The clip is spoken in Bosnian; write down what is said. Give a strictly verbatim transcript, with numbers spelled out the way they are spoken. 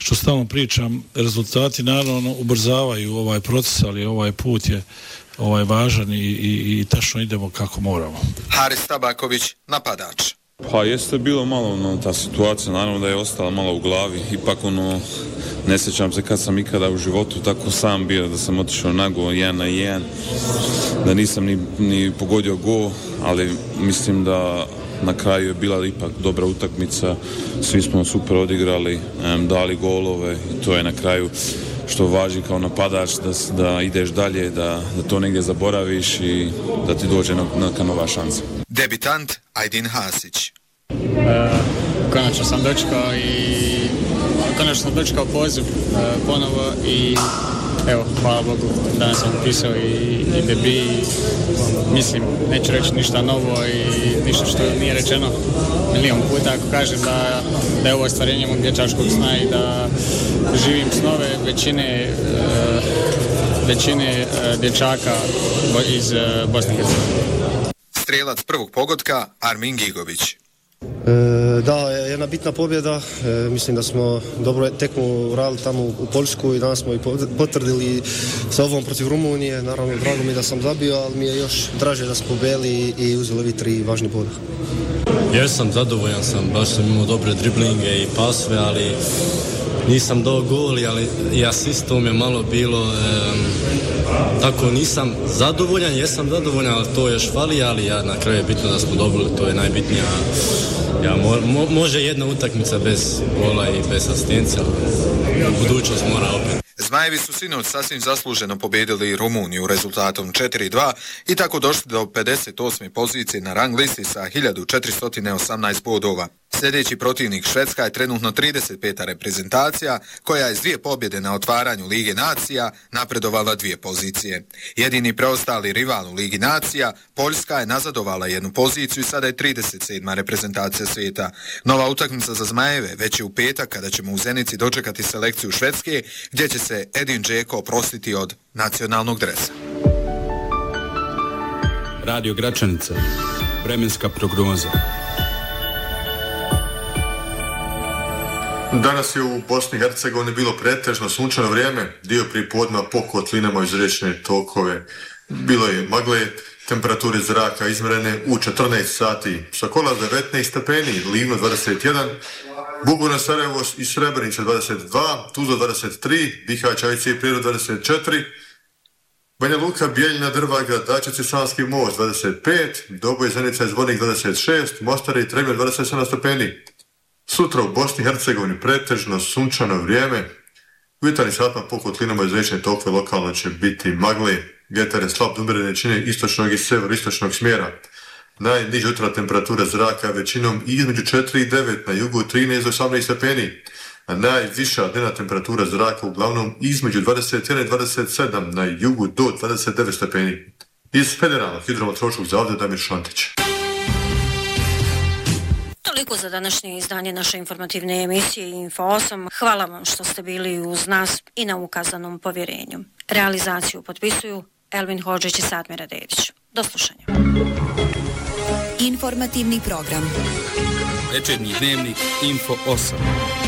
što stalno pričam, rezultati naravno ubrzavaju ovaj proces, ali ovaj put je ovaj važan i, i, i tačno idemo kako moramo. Haris Tabaković, napadač. Pa jeste bilo malo no, ta situacija, naravno da je ostala malo u glavi, ipak ono, ne sjećam se kad sam ikada u životu tako sam bio, da sam otišao na gol jedan na jedan, da nisam ni, ni pogodio gol, ali mislim da na kraju je bila ipak dobra utakmica, svi smo super odigrali, um, dali golove i to je na kraju što važi kao napadač, da, da ideš dalje, da, da to negdje zaboraviš i da ti dođe na, neka nova šansa. Debitant Ajdin Hasić. E, konačno sam dočekao i konačno sam dočekao poziv e, ponovo i evo, hvala Bogu, danas sam upisao i, i debi. Mislim, neću reći ništa novo i ništa što nije rečeno milijon puta ako kažem da, da je ovo ostvarenje mog dječačkog sna i da živim snove većine, e, većine e, dječaka iz e, Bosne i Hercegovine. Strelac prvog pogotka Armin Gigović. E, da, jedna bitna pobjeda, e, mislim da smo dobro tekmu radili tamo u Poljsku i danas smo i potvrdili sa ovom protiv Rumunije, naravno drago mi da sam zabio, ali mi je još draže da smo pobjeli i uzeli ovi tri važni boda. Jesam, zadovoljan sam, baš sam imao dobre driblinge i pasve, ali nisam dao goli, ali i asistom je malo bilo, um, tako nisam zadovoljan, jesam zadovoljan, ali to još fali, ali ja na kraju je bitno da smo dobili, to je najbitnija. Ja, mo, mo, može jedna utakmica bez gola i bez asistencija, u budućnost mora opet. Zmajevi su sinoć sasvim zasluženo pobjedili Rumuniju rezultatom četiri dva i tako došli do pedeset osme pozicije na rang listi sa hiljadu četiristo osamnaest bodova. Sljedeći protivnik Švedska je trenutno trideset peta reprezentacija koja je s dvije pobjede na otvaranju Lige nacija napredovala dvije pozicije. Jedini preostali rival u Ligi nacija, Poljska, je nazadovala jednu poziciju i sada je trideset sedma reprezentacija svijeta. Nova utakmica za Zmajeve već je u petak kada ćemo u Zenici dočekati selekciju Švedske gdje će se Edin Džeko oprostiti od nacionalnog dresa. Radio Gračanica, vremenska prognoza. Danas je u Bosni i Hercegovini bilo pretežno sunčano vrijeme, dio pripodna po kotlinama iz riječne tokove. Bilo je magle, temperature zraka izmjerene u četrnaest sati, Sokola devetnaest stepeni, Livno dvadeset jedan, Buguna, Sarajevo i Srebrenica dvadeset dva, Tuzla dvadeset tri, Bihać, Ajci i Prerod dvadeset četiri, Banja Luka, Bijeljina, Drvagrad, Dačić i Sanski most dvadeset pet, Doboj, Zenica i Zvornik dvadeset šest, Mostar i Trebinje dvadeset sedam stepeni. Sutra u Bosni i Hercegovini pretežno sunčano vrijeme. U jutarnjim satima po kotlinama iz riječne tokve lokalno će biti magle, vjetar je slab do umjerene čine istočnog i severistočnog smjera. Najniža jutra temperatura zraka većinom između četiri i devet, na jugu trinaest do osamnaest stepeni, a najviša dnevna temperatura zraka uglavnom između dvadeset jedan i dvadeset sedam, na jugu do dvadeset devet stepeni. Iz Federalnog hidrometeorološkog zavoda Damir Šantić. Toliko za današnje izdanje naše informativne emisije Info osam. Hvala vam što ste bili uz nas i na ukazanom povjerenju. Realizaciju potpisuju Elvin Hodžić i Sadmira Dedić. Do slušanja. Informativni program. Večernji dnevnik Info osam.